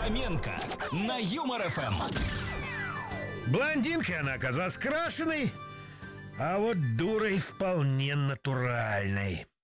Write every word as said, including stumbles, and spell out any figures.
Фоменко на Юмор эф эм. Блондинкой она оказалась крашеной, а вот дурой вполне натуральной.